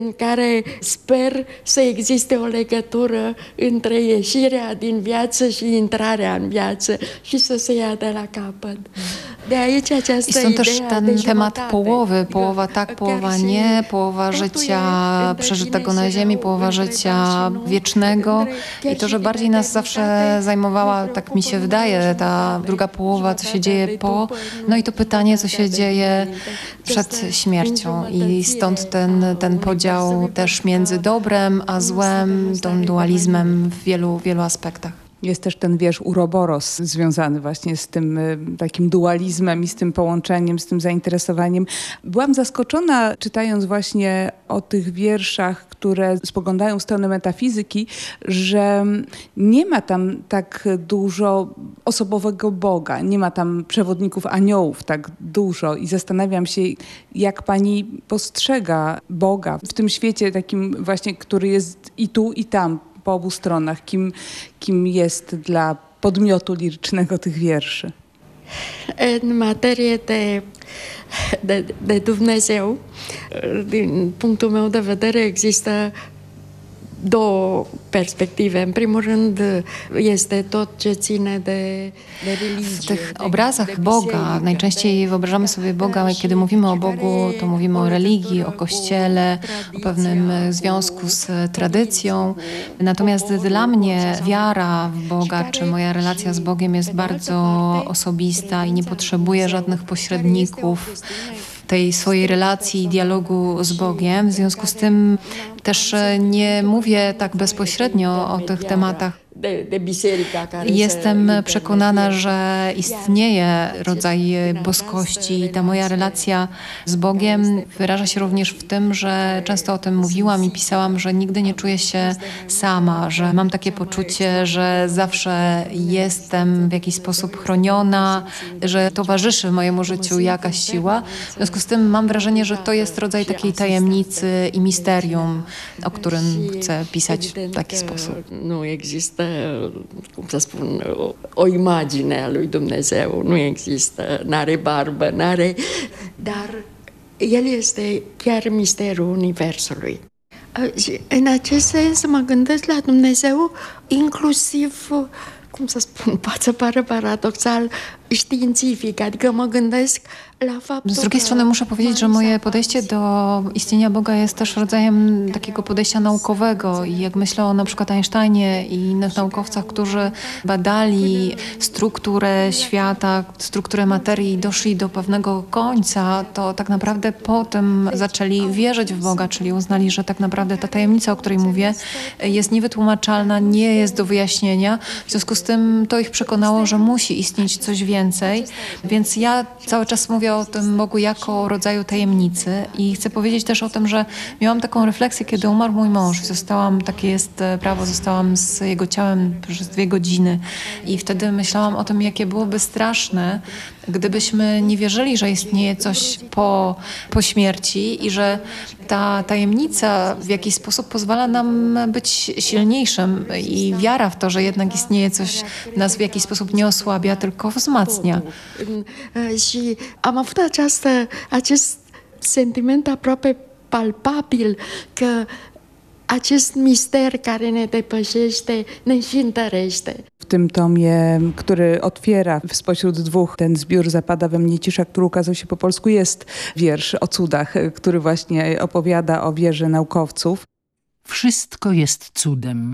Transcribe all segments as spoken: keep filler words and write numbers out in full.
în care sper să existe o legătură între ieșirea din viață și intrarea în viață și să se ia de la capăt. De aici această I stąd też idea ten de temat jumătate. połowy, połowa tak, połowa nie, połowa życia przeżytego na ziemi, połowa życia wiecznego i to, że bardziej nas zawsze zajmowała, tak mi się wydaje, ta druga połowa, co się dzieje po, no i to pytanie, co się dzieje przed śmiercią i stąd ten, ten podział też między dobrem a złem, tym dualizmem w wielu, wielu aspektach. Jest też ten wiersz Uroboros związany właśnie z tym y, takim dualizmem i z tym połączeniem, z tym zainteresowaniem. Byłam zaskoczona, czytając właśnie o tych wierszach, które spoglądają w stronę metafizyki, że nie ma tam tak dużo osobowego Boga, nie ma tam przewodników aniołów tak dużo i zastanawiam się, jak pani postrzega Boga w tym świecie takim właśnie, który jest i tu, i tam, po obu stronach, kim, kim jest dla podmiotu lirycznego tych wierszy. În materie de, de, de Dumnezeu, din punctul meu de vedere, există două perspective. În primul rând este tot ce ține de, de religie. W tych obrazach Boga, najczęściej wyobrażamy sobie Boga, kiedy mówimy o Bogu, to mówimy o religii, o Kościele, o pewnym związku z tradycją. Natomiast dla mnie wiara w Boga, czy moja relacja z Bogiem jest bardzo osobista i nie potrzebuję żadnych pośredników w tej swojej relacji i dialogu z Bogiem. W związku z tym też nie mówię tak bezpośrednio o tych tematach. Jestem przekonana, że istnieje rodzaj boskości i ta moja relacja z Bogiem wyraża się również w tym, że często o tym mówiłam i pisałam, że nigdy nie czuję się sama, że mam takie poczucie, że zawsze jestem w jakiś sposób chroniona, że towarzyszy mojemu życiu jakaś siła. W związku z tym mam wrażenie, że to jest rodzaj takiej tajemnicy i misterium, o którym chcę pisać w taki sposób. Nu există, cum să spun, o, o imagine a lui Dumnezeu, nu există, n-are barbă, n-are, dar el este chiar misterul Universului. Și în acest sens mă gândesc la Dumnezeu inclusiv, cum să spun, poate să pară paradoxal, științific, adică mă gândesc la faptul. Z drugiej strony muszę powiedzieć, że moje podejście do istnienia Boga jest też rodzajem takiego podejścia naukowego i jak myślę o na przykład Einsteinie i innych naukowcach, którzy badali strukturę świata, strukturę materii i doszli do pewnego końca, to tak naprawdę potem zaczęli wierzyć w Boga, czyli uznali, że tak naprawdę ta tajemnica, o której mówię, jest niewytłumaczalna, nie jest do wyjaśnienia. W związku z tym to ich przekonało, że musi istnieć coś więcej. Więc ja cały czas mówię o tym Bogu jako o rodzaju tajemnicy i chcę powiedzieć też o tym, że miałam taką refleksję, kiedy umarł mój mąż. Zostałam, takie jest prawo, zostałam z jego ciałem przez dwie godziny i wtedy myślałam o tym, jakie byłoby straszne, gdybyśmy nie wierzyli, że istnieje coś po, po śmierci i że ta tajemnica w jakiś sposób pozwala nam być silniejszym i wiara w to, że jednak istnieje coś, nas w jakiś sposób nie osłabia, tylko wzmacnia. Și am avut această, acest sentiment aproape palpabil că acest mister care ne depășește, ne și întărește. W tym tomie, który otwiera spośród dwóch ten zbiór Zapada we mnie cisza, który ukazał się po polsku, jest wiersz o cudach, który właśnie opowiada o wierze naukowców. Wszystko jest cudem.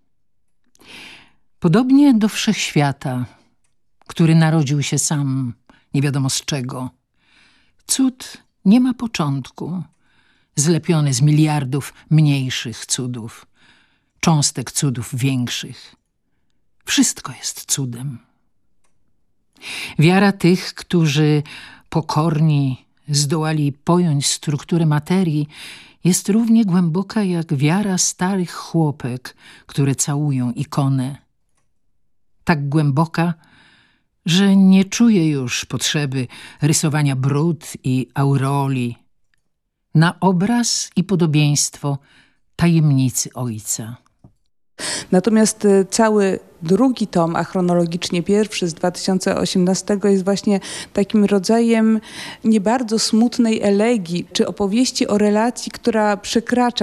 Podobnie do wszechświata, który narodził się sam, nie wiadomo z czego. Cud nie ma początku, zlepiony z miliardów mniejszych cudów, cząstek cudów większych. Wszystko jest cudem. Wiara tych, którzy pokorni zdołali pojąć strukturę materii, jest równie głęboka jak wiara starych chłopek, które całują ikonę. Tak głęboka, że nie czuję już potrzeby rysowania brud i aureoli na obraz i podobieństwo tajemnicy Ojca. Natomiast cały drugi tom, a chronologicznie pierwszy z dwa tysiące osiemnastego jest właśnie takim rodzajem nie bardzo smutnej elegii, czy opowieści o relacji, która przekracza